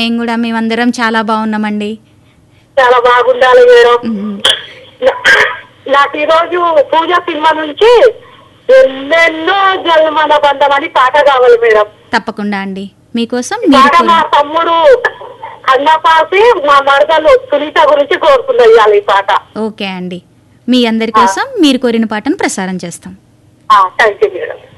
మేమందరం చాలా బాగున్నామండి. చాలా బాగుండాలి మేడం. మ్మ్. నాకు ఈరోజు పూజ సినిమా నుంచి ఎన్నెన్నో జన్మల బంధం అని పాట కావాలి మేడం. తప్పకుండా అండి, మీకోసం పాట మా తమ్ముడు అన్నపాసి మా మరదలు సునీత గురించి కోరుకున్నయ్యాలి ఈ పాట. ఓకే అండి, మీ అందరి కోసం మీరు కోరిన పాటను ప్రసారం చేస్తాం. Thank you madam.